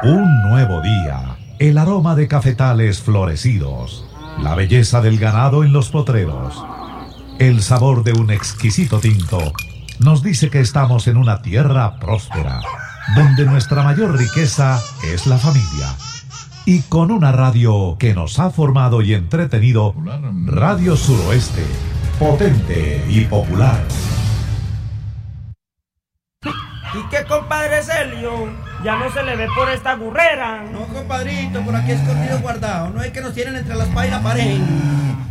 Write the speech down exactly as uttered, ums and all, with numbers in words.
Un nuevo día, el aroma de cafetales florecidos, la belleza del ganado en los potreros, el sabor de un exquisito tinto, nos dice que estamos en una tierra próspera, donde nuestra mayor riqueza es la familia. Y con una radio que nos ha formado y entretenido, Radio Suroeste, potente y popular. ¿Y qué, compadre Celio? Ya no se le ve por esta burrera. No, compadrito, por aquí escondido guardado. No es que nos tienen entre la espalda y la pared.